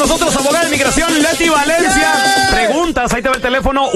nosotros, abogada de inmigración, Leti Valencia. Preguntas, ahí te va el teléfono,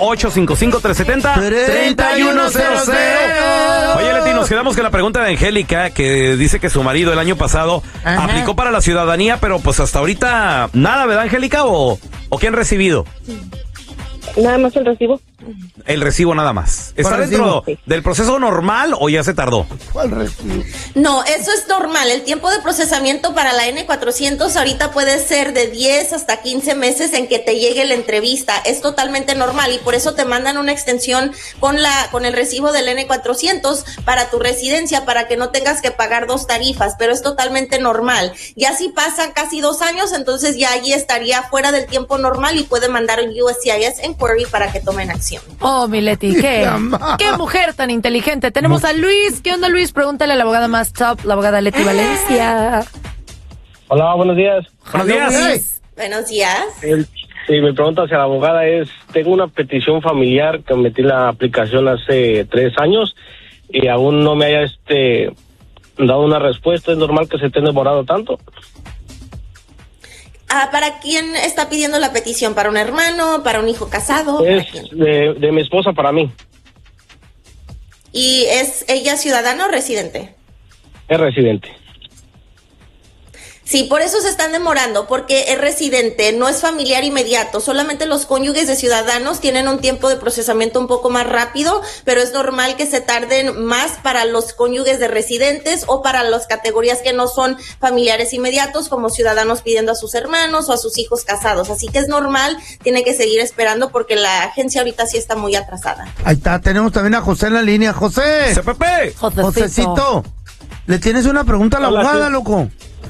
1-855-370-3100. Oye, Leti, nos quedamos con la pregunta de Angélica, que dice que su marido el año pasado aplicó para la ciudadanía, pero pues hasta ahorita nada, ¿verdad, Angélica? ¿O qué han recibido? Nada más el recibo. El recibo nada más. ¿Está dentro del proceso normal o ya se tardó? ¿Cuál recibo? No, eso es normal. El tiempo de procesamiento para la N400 ahorita puede ser de 10 hasta 15 meses en que te llegue la entrevista. Es totalmente normal y por eso te mandan una extensión con el recibo del N400 para tu residencia, para que no tengas que pagar dos tarifas, pero es totalmente normal. Ya si pasan casi 2 años, entonces ya allí estaría fuera del tiempo normal y puede mandar un USCIS inquiry para que tomen acción. Oh, mi Leti, qué mujer tan inteligente. Tenemos a Luis. ¿Qué onda, Luis? Pregúntale a la abogada más top, la abogada Leti Valencia. Hola, buenos días. Buenos días. Buenos días. Sí, mi pregunta hacia la abogada es, tengo una petición familiar que metí la aplicación hace 3 años y aún no me haya dado una respuesta. ¿Es normal que se esté demorado tanto? ¿Para quién está pidiendo la petición? ¿Para un hermano? ¿Para un hijo casado? Es de mi esposa para mí. ¿Y es ella ciudadana o residente? Es residente. Sí, por eso se están demorando, porque es residente, no es familiar inmediato. Solamente los cónyuges de ciudadanos tienen un tiempo de procesamiento un poco más rápido, pero es normal que se tarden más para los cónyuges de residentes o para las categorías que no son familiares inmediatos, como ciudadanos pidiendo a sus hermanos o a sus hijos casados. Así que es normal, tiene que seguir esperando porque la agencia ahorita sí está muy atrasada. Ahí está, tenemos también a José en la línea. ¡José! ¡Pepe! Josecito, ¿le tienes una pregunta a la abogada, loco?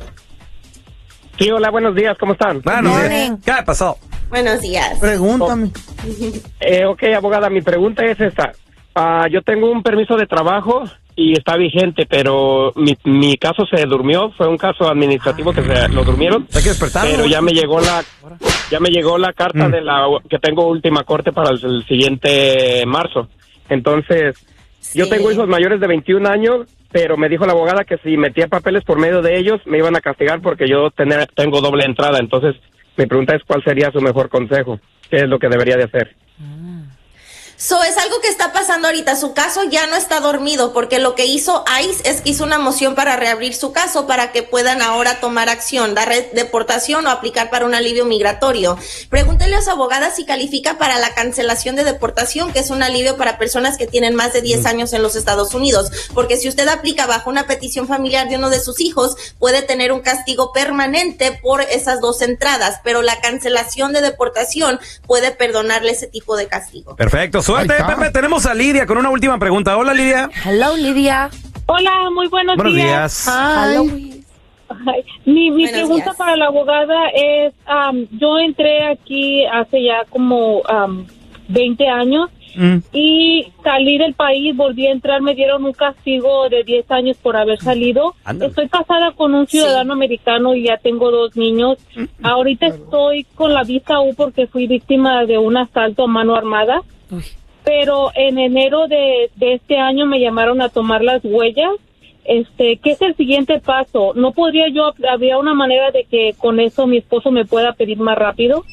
Sí, hola, buenos días, ¿cómo están? Bueno, ¿qué pasó? Buenos días. Pregúntame. Ok, abogada, mi pregunta es esta. Yo tengo un permiso de trabajo y está vigente, pero mi caso se durmió. Fue un caso administrativo que se lo durmieron. Hay que despertar. Pero ya me llegó la carta de que tengo última corte para el siguiente marzo. Entonces, yo tengo hijos mayores de 21 años, pero me dijo la abogada que si metía papeles por medio de ellos me iban a castigar porque yo tengo doble entrada. Entonces, mi pregunta es cuál sería su mejor consejo. ¿Qué es lo que debería de hacer? Es algo que está pasando ahorita. Su caso ya no está dormido porque lo que hizo ICE es que hizo una moción para reabrir su caso para que puedan ahora tomar acción, dar deportación o aplicar para un alivio migratorio. Pregúntele a su abogada si califica para la cancelación de deportación, que es un alivio para personas que tienen más de 10 años en los Estados Unidos. Porque si usted aplica bajo una petición familiar de uno de sus hijos, puede tener un castigo permanente por esas 2 entradas, pero la cancelación de deportación puede perdonarle ese tipo de castigo. Perfecto. Suerte, Pepe. Tenemos a Lidia con una última pregunta. Hola, Lidia. Hello, Lidia. Hola, muy buenos días. Hello. Mi pregunta para la abogada es, yo entré aquí hace ya como 20 años y salí del país, volví a entrar, me dieron un castigo de 10 años por haber salido. Ándale. Estoy casada con un ciudadano americano y ya tengo 2 niños. Ahorita estoy con la visa U porque fui víctima de un asalto a mano armada. Pero en enero de este año me llamaron a tomar las huellas. ¿Qué es el siguiente paso? ¿No podría habría una manera de que con eso mi esposo me pueda pedir más rápido?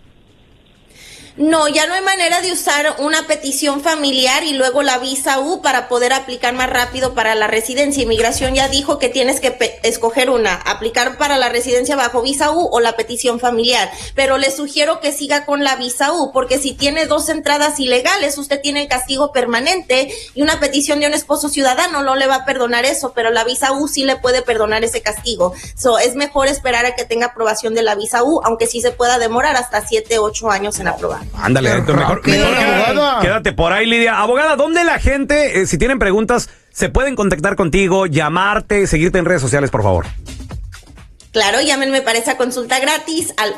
No, ya no hay manera de usar una petición familiar y luego la visa U para poder aplicar más rápido para la residencia. Inmigración ya dijo que tienes que escoger una, aplicar para la residencia bajo visa U o la petición familiar. Pero le sugiero que siga con la visa U, porque si tiene 2 entradas ilegales, usted tiene el castigo permanente y una petición de un esposo ciudadano no le va a perdonar eso, pero la visa U sí le puede perdonar ese castigo. Es mejor esperar a que tenga aprobación de la visa U, aunque sí se pueda demorar hasta 7, 8 años en aprobar. Ándale, mejor quédate por ahí, Lidia. Abogada, ¿dónde la gente, si tienen preguntas, se pueden contactar contigo, llamarte, seguirte en redes sociales, por favor? Claro, llámenme para esa consulta gratis al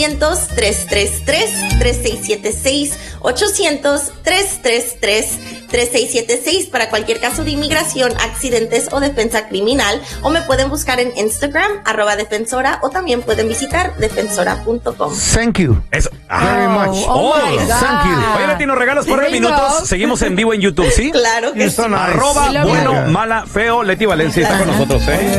800-333-3676, 800-333-3676 para cualquier caso de inmigración, accidentes o defensa criminal, o me pueden buscar en Instagram, @defensora, o también pueden visitar defensora.com. Thank you. Eso. Very much. My God. Thank you. Oye, Leti, nos regalas por 10 minutos. Seguimos en vivo en YouTube, ¿sí? Claro que sí. @bueno, mala, feo. Leti Valencia está con nosotros, ¿eh?